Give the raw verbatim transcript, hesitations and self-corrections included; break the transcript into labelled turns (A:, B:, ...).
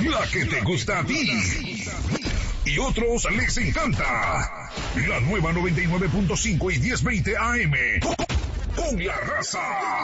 A: la que te gusta a ti. Y otros les encanta. La nueva noventa y nueve punto cinco y diez veinte A M. Con la raza.